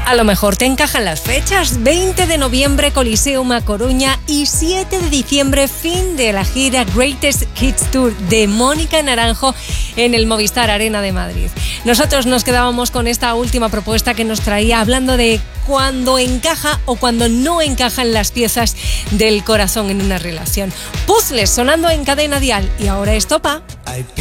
A lo mejor te encajan las fechas. 20 de noviembre, Coliseum a Coruña, y 7 de diciembre, fin de la gira Greatest Hits Tour de Mónica Naranjo en el Movistar Arena de Madrid. Nosotros nos quedábamos con esta última propuesta que nos traía, hablando de cuando encaja o cuando no encajan las piezas del corazón en una relación. Puzzles sonando en Cadena Dial, y ahora es Topa.